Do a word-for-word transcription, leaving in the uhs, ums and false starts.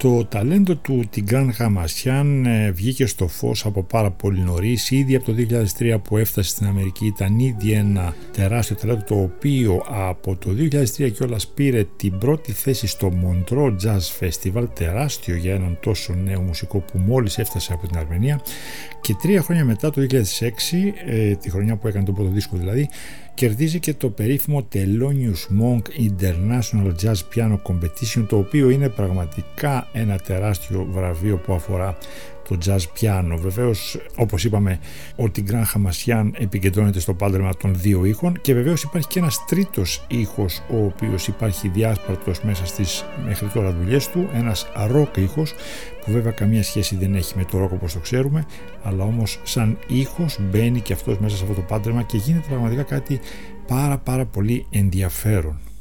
Το ταλέντο του Τιγκράν Χαμασιάν βγήκε στο φως από πάρα πολύ νωρίς. Ήδη από το δύο χιλιάδες τρία που έφτασε στην Αμερική ήταν ήδη ένα τεράστιο ταλέντο, το οποίο από το δύο χιλιάδες τρία κιόλας πήρε την πρώτη θέση στο Montreux Jazz Festival, τεράστιο για έναν τόσο νέο μουσικό που μόλις έφτασε από την Αρμενία, και τρία χρόνια μετά, το δύο χιλιάδες έξι, ε, τη χρονιά που έκανε τον πρώτο δίσκο δηλαδή, κερδίζει και το περίφημο Thelonious Monk International Jazz Piano Competition, το οποίο είναι πραγματικά ένα τεράστιο βραβείο που αφορά το jazz piano. Βεβαίως, όπως είπαμε, ο Τιγκράν Χαμασιάν επικεντρώνεται στο πάντρεμα των δύο ήχων, και βεβαίως υπάρχει και ένας τρίτος ήχος, ο οποίος υπάρχει διάσπαρτος μέσα στις μέχρι τώρα δουλειές του, ένας rock ήχος, που βέβαια καμία σχέση δεν έχει με το rock όπως το ξέρουμε, αλλά όμως σαν ήχος μπαίνει και αυτός μέσα σε αυτό το πάντρεμα και γίνεται πραγματικά κάτι πάρα πάρα πολύ ενδιαφέρον.